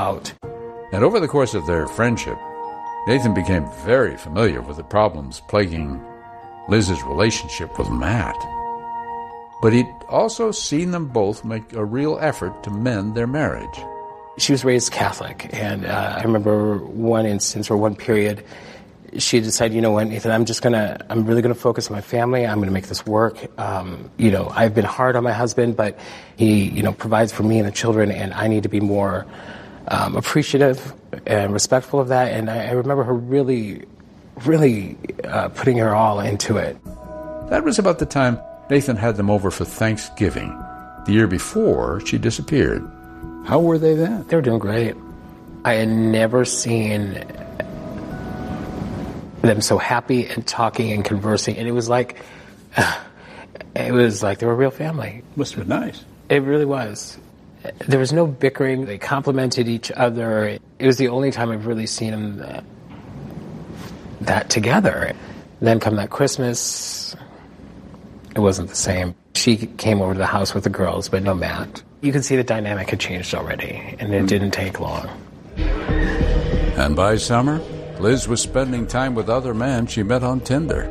out. And over the course of their friendship, Nathan became very familiar with the problems plaguing Liz's relationship with Matt. But he'd also seen them both make a real effort to mend their marriage. She was raised Catholic, and I remember one instance or one period, she decided, you know what, Nathan, I'm really gonna focus on my family. I'm gonna make this work. I've been hard on my husband, but he, provides for me and the children, and I need to be more appreciative and respectful of that. And I remember her really, really putting her all into it. That was about the time Nathan had them over for Thanksgiving, the year before she disappeared. How were they then? They were doing great. I had never seen them so happy and talking and conversing, and it was like they were a real family. Must have been nice. It really was. There was no bickering. They complimented each other. It was the only time I've really seen them that together. Then come that Christmas, it wasn't the same. She came over to the house with the girls, but no Matt. You could see the dynamic had changed already, and it didn't take long. And by summer, Liz was spending time with other men she met on Tinder.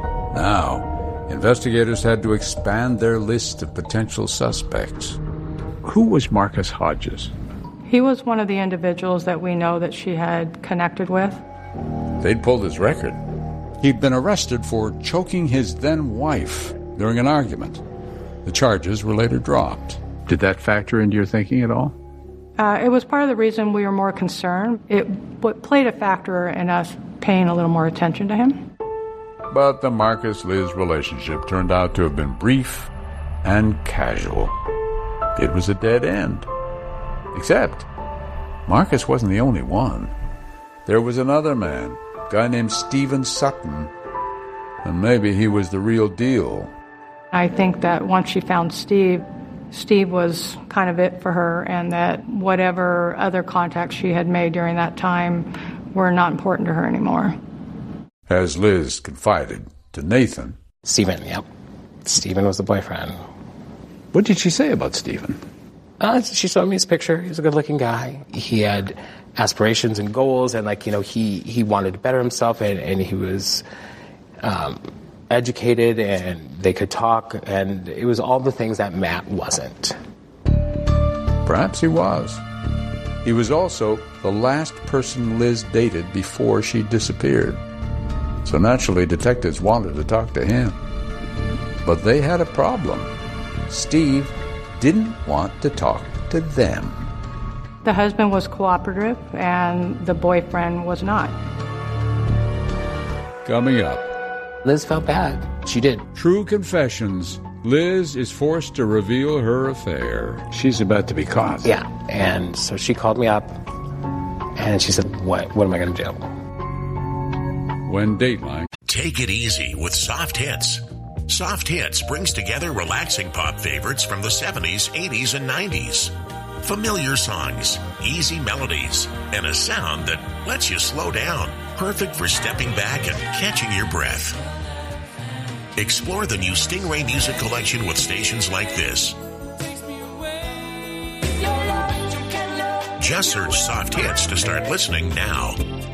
Now, investigators had to expand their list of potential suspects. Who was Marcus Hodges? He was one of the individuals that we know that she had connected with. They'd pulled his record. He'd been arrested for choking his then-wife during an argument. The charges were later dropped. Did that factor into your thinking at all? It was part of the reason we were more concerned. It played a factor in us paying a little more attention to him. But the Marcus-Liz relationship turned out to have been brief and casual. It was a dead end. Except, Marcus wasn't the only one. There was another man, a guy named Stephen Sutton, and maybe he was the real deal. I think that once she found Steve was kind of it for her, and that whatever other contacts she had made during that time were not important to her anymore. As Liz confided to Nathan. Stephen, yep. Stephen was the boyfriend. What did she say about Stephen? She showed me his picture. He was a good-looking guy. He had aspirations and goals, and he wanted to better himself, and he was educated, and they could talk, and it was all the things that Matt wasn't. Perhaps he was. He was also the last person Liz dated before she disappeared. So naturally, detectives wanted to talk to him. But they had a problem. Steve didn't want to talk to them. The husband was cooperative, and the boyfriend was not. Coming up. Liz felt bad. She did. True confessions. Liz is forced to reveal her affair. She's about to be caught. Yeah, and so she called me up, and she said, what am I going to do? When Dateline. Take it easy with Soft Hits. Soft Hits brings together relaxing pop favorites from the 70s, 80s, and 90s. Familiar songs, easy melodies, and a sound that lets you slow down. Perfect for stepping back and catching your breath. Explore the new Stingray Music Collection with stations like this. Just search Soft Hits to start listening now.